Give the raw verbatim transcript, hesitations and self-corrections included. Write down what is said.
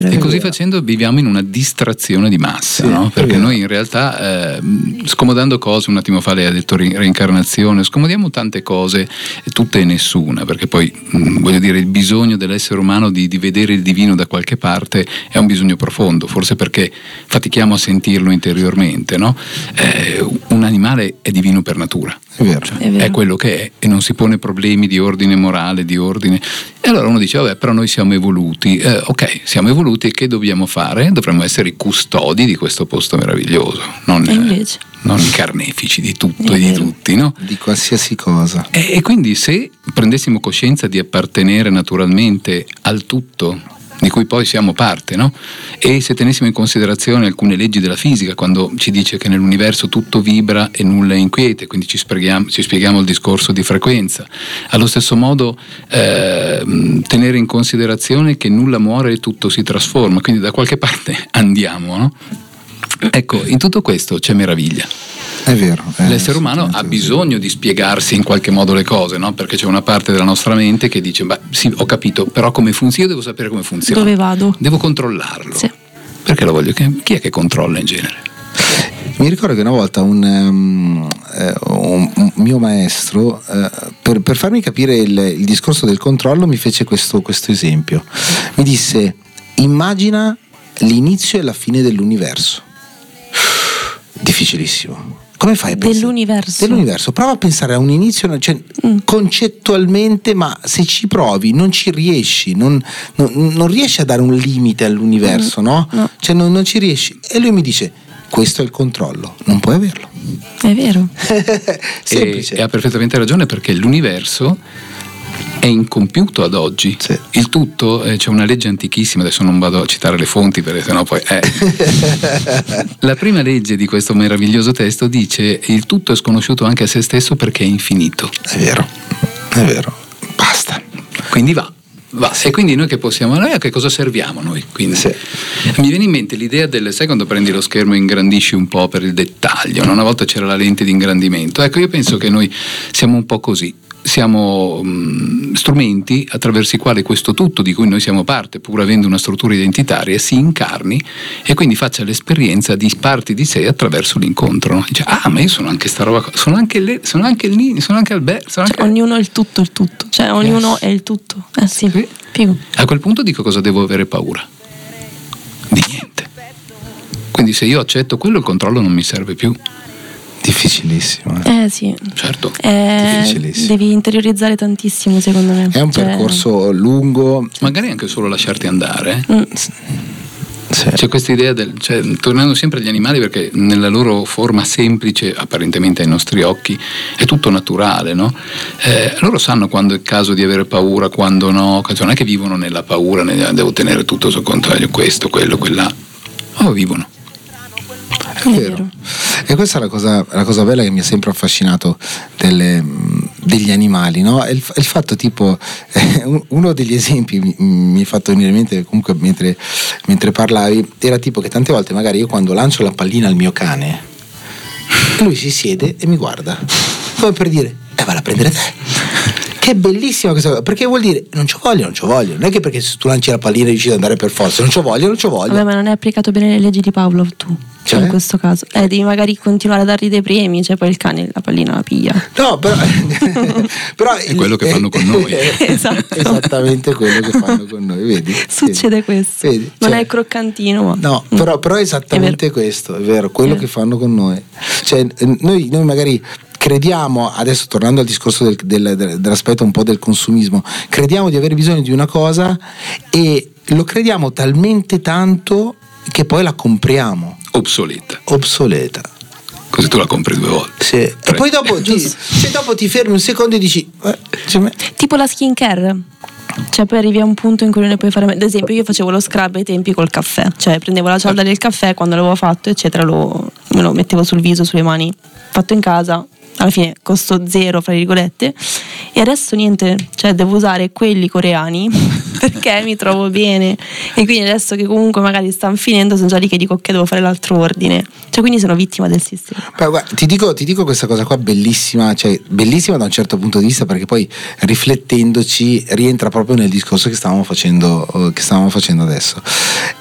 E così facendo viviamo in una distrazione di massa, sì, no? Perché noi in realtà, eh, scomodando cose, un attimo fa lei ha detto reincarnazione, scomodiamo tante cose, tutte e nessuna, perché poi mh, voglio dire, il bisogno dell'essere umano di, di vedere il divino da qualche parte è un bisogno profondo, forse perché fatichiamo a sentirlo interiormente, no? Eh, un animale è divino per natura. È vero. Cioè, è vero. È quello che è e non si pone problemi di ordine morale, di ordine. E allora uno dice, vabbè, però noi siamo evoluti. Eh, ok, siamo evoluti e che dobbiamo fare? Dovremmo essere i custodi di questo posto meraviglioso, non, eh, non i carnefici di tutto è e vero. Di tutti, no? Di qualsiasi cosa. E, e quindi se prendessimo coscienza di appartenere naturalmente al tutto, di cui poi siamo parte, no? E se tenessimo in considerazione alcune leggi della fisica, quando ci dice che nell'universo tutto vibra e nulla è inquiete, quindi ci spieghiamo, ci spieghiamo il discorso di frequenza. Allo stesso modo eh, tenere in considerazione che nulla muore e tutto si trasforma, quindi da qualche parte andiamo, no? Ecco, in tutto questo c'è meraviglia. È vero. È L'essere umano ha bisogno di spiegarsi in qualche modo le cose, no? Perché c'è una parte della nostra mente che dice, beh, sì, ho capito, però come funziona? Io devo sapere come funziona. Dove vado? Devo controllarlo. Sì. Perché lo voglio? Chi è che controlla in genere? Mi ricordo che una volta un, um, un, un mio maestro, uh, per, per farmi capire il, il discorso del controllo, mi fece questo, questo esempio. Mi disse, immagina l'inizio e la fine dell'universo. Difficilissimo. Come fai a pensare? Dell'universo. Dell'universo. Prova a pensare a un inizio, cioè, mm. concettualmente, ma se ci provi non ci riesci, non, non, non riesci a dare un limite all'universo, mm. no? no? Cioè non, non ci riesci. E lui mi dice, questo è il controllo, non puoi averlo. È vero. Semplice. E, e ha perfettamente ragione, perché l'universo è incompiuto ad oggi. Sì. Il tutto, eh, c'è una legge antichissima, adesso non vado a citare le fonti perché sennò poi eh. La prima legge di questo meraviglioso testo dice: il tutto è sconosciuto anche a se stesso perché è infinito. È vero, è vero, basta. Quindi va. Va. E quindi noi che possiamo, noi a che cosa serviamo noi? Quindi sì. Mi viene in mente l'idea del, sai quando prendi lo schermo e ingrandisci un po' per il dettaglio, no? Una volta c'era la lente di ingrandimento, ecco, io penso che noi siamo un po' così. Siamo mh, strumenti attraverso i quali questo tutto di cui noi siamo parte, pur avendo una struttura identitaria, si incarni e quindi faccia l'esperienza di parti di sé attraverso l'incontro, no? Dice, ah, ma io sono anche sta roba, sono anche le, sono anche il Nini, sono anche Alberto, sono cioè, anche... ognuno è il tutto, il tutto, cioè ognuno yes. è il tutto. Eh sì, sì. Più. A quel punto dico, cosa devo avere paura? Di niente. Quindi se io accetto quello, il controllo non mi serve più. Difficilissimo. Eh, eh sì. Certo. Eh, Difficilissimo. Devi interiorizzare tantissimo, secondo me. È un cioè... percorso lungo. Magari anche solo lasciarti andare. Mm. Sì. C'è questa idea del, cioè, tornando sempre agli animali, perché nella loro forma semplice, apparentemente ai nostri occhi, è tutto naturale, no? Eh, loro sanno quando è il caso di avere paura, quando no, cioè, non è che vivono nella paura, devo tenere tutto sotto controllo, questo, quello, quella. Oh, vivono. È vero. E questa è la cosa, la cosa bella che mi ha sempre affascinato delle, degli animali, no? Il, il fatto tipo, eh, uno degli esempi mi, mi è fatto venire in mente comunque mentre, mentre parlavi, era tipo che tante volte magari io quando lancio la pallina al mio cane, lui si siede e mi guarda, come per dire, eh vado a prendere te. Che è bellissima questa cosa, perché vuol dire non ci voglio, non ci voglio, non è che perché se tu lanci la pallina riesci ad andare per forza, non ci voglio, non ci voglio. Vabbè, ma non hai applicato bene le leggi di Pavlov tu, cioè? In questo caso eh, devi magari continuare a dargli dei premi, cioè poi il cane la pallina la piglia. No, però, però è quello che fanno con noi. Esatto. Esattamente quello che fanno con noi, vedi? Succede vedi? questo, vedi? non cioè, è croccantino, ma no, però, però è esattamente è questo, è vero, quello è che fanno con noi. Cioè noi, noi magari crediamo, adesso tornando al discorso del, del, del, dell'aspetto un po' del consumismo, crediamo di avere bisogno di una cosa e lo crediamo talmente tanto che poi la compriamo obsoleta obsoleta così tu la compri due volte, sì. E poi dopo ti, se dopo ti fermi un secondo e dici eh, cioè, tipo la skincare, cioè poi arrivi a un punto in cui non ne puoi fare. Ad esempio io facevo lo scrub ai tempi col caffè, cioè prendevo la cialda del caffè quando l'avevo fatto eccetera, lo, me lo mettevo sul viso, sulle mani, fatto in casa, alla fine costo zero fra virgolette, e adesso niente, cioè devo usare quelli coreani perché mi trovo bene, e quindi adesso che comunque magari stanno finendo sono già lì che dico che devo fare l'altro ordine, cioè quindi sono vittima del sistema. Beh, guarda, ti dico, ti dico questa cosa qua bellissima, cioè bellissima da un certo punto di vista, perché poi riflettendoci rientra proprio nel discorso che stavamo facendo, che stavamo facendo adesso.